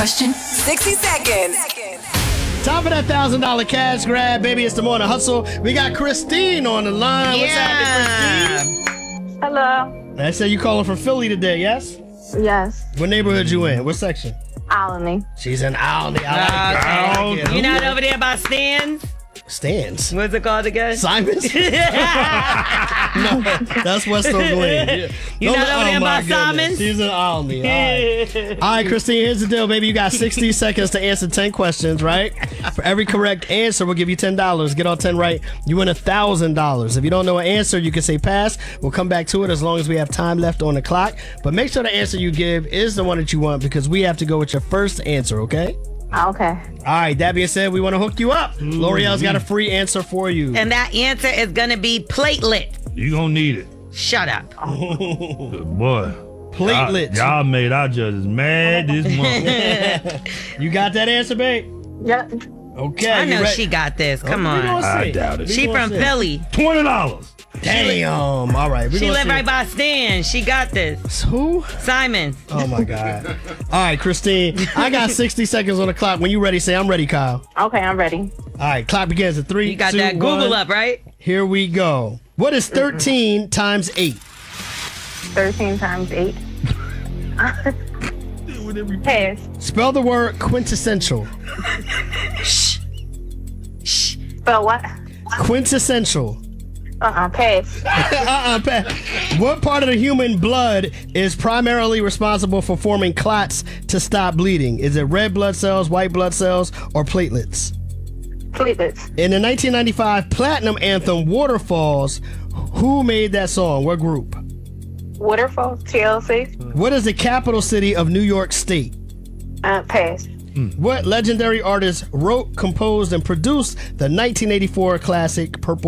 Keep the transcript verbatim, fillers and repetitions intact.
question? sixty seconds. Time for that one thousand dollars cash grab, baby. It's the morning hustle. We got Christine on the line. What's happening, Christine? Hello. I said you calling from Philly today, yes? Yes. What neighborhood you in? What section? Alany. She's in Alney. I like it. I like it. You not over there by Stan's? Stands. What's it called again? Simon's? No, that's West Oak Lane. You Don't- not over there oh my by goodness. Simon's? She's in Alney. All right. All right, Christine, here's the deal, baby. You got sixty seconds to answer ten questions, right? For every correct answer, we'll give you ten dollars. Get all ten right, you win one thousand dollars. If you don't know an answer, you can say pass. We'll come back to it as long as we have time left on the clock. But make sure the answer you give is the one that you want because we have to go with your first answer, okay? Okay. All right, that being said, we want to hook you up. L'Oreal's got a free answer for you. And that answer is going to be platelet. You gonna need it. Shut up. Good boy. Platelets. Y'all, y'all made our judges mad this month. You got that answer, babe? Yep. Okay. I you know ready? she got this. Come We on. gonna I see. doubt it. We She gonna from see. Philly. Twenty dollars. Damn. All right. We She gonna live see. right by Stan. She got this. Who? Simon. Oh my God. All right, Christine. I got sixty seconds on the clock. When you ready, say I'm ready, Kyle. Okay, I'm ready. All right, clock begins at three. You got two, that Google one. up, right? Here we go. What is thirteen times eight? thirteen times eight. Pass. Spell the word quintessential. Spell what? Quintessential. Uh-uh, pass. uh-uh, Pat. What part of the human blood is primarily responsible for forming clots to stop bleeding? Is it red blood cells, white blood cells, or platelets? Platelets. In the nineteen ninety-five Platinum anthem Waterfalls, who made that song? What group? Waterfall. T L C. What is the capital city of New York State? Uh, pass. What legendary artist wrote, composed, and produced the nineteen eighty-four classic Purple